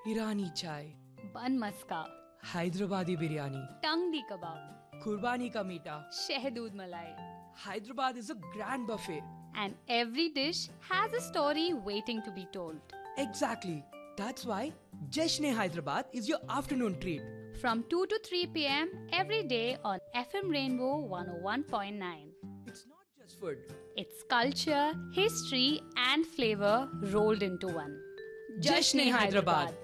ईरानी चाय, बन मस्का, हैदराबादी बिरयानी, टंगडी कबाब, कुर्बानी का मीठा. शहदूद मलाई. Hyderabad is a grand buffet. And every dish has a story waiting to be told. Exactly. That's why Jashne Hyderabad is your afternoon treat. From 2 to 3 p.m. every day on FM Rainbow 101.9. It's not just food. It's culture, history, and flavor rolled into one. Jashne Hyderabad.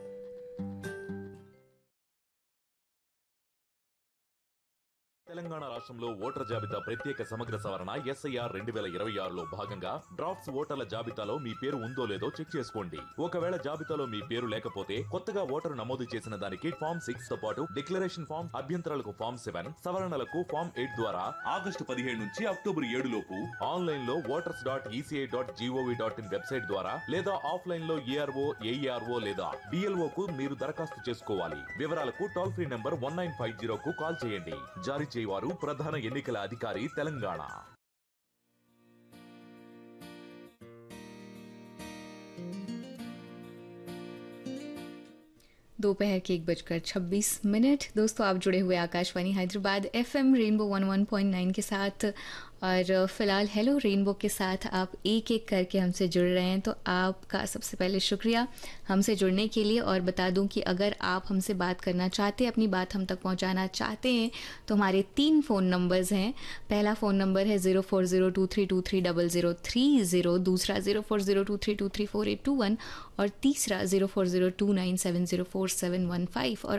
Telangana రాష్ట్రంలో voter జాబితా ప్రత్యేక సమగ్ర సవరణ SIR 2026లో భాగంగా drafts ఓటర్ల జాబితాలో మీ పేరు ఉందో లేదో చెక్ చేసుకోండి. ఒకవేళ జాబితాలో మీ పేరు లేకపోతే కొత్తగా ఓటరు నమోదు చేసిన దానికి ఫామ్ 6 తో పాటు డిక్లరేషన్ ఫామ్, అభ్యంతరాలకు ఫామ్ 7, సవరణలకు ఫామ్ 8 ద్వారా ఆగస్టు 17 నుంచి అక్టోబర్ 7 లోపు ఆన్లైన్ లో voters.eci.gov.in వెబ్సైట్ ద్వారా లేదా ఆఫ్లైన్ లో ఏఆర్ఓ, ఏఈఆర్ఓ లేదా బిఎల్ఓ కు మీరు దరఖాస్తు చేసుకోవాలి. వివరాలకు టోల్ ఫ్రీ నంబర్ 1950 కు కాల్ చేయండి. జారీ చేయవారు ప్రధాన ఎన్నికల అధికారి తెలంగాణ. दोपहर के 1:26 दोस्तों आप जुड़े हुए आकाशवाणी हैदराबाद FM रेनबो 101.9 के साथ और फ़िलहाल हेलो रेनबो के साथ आप एक एक करके हमसे जुड़ रहे हैं, तो आपका सबसे पहले शुक्रिया हमसे जुड़ने के लिए। और बता दूं कि अगर आप हमसे बात करना चाहते हैं, अपनी बात हम तक पहुंचाना चाहते हैं, तो हमारे 3 फ़ोन नंबर्स हैं। पहला फ़ोन नंबर है 0402323030, दूसरा 040232348821 और तीसरा 040297047115। और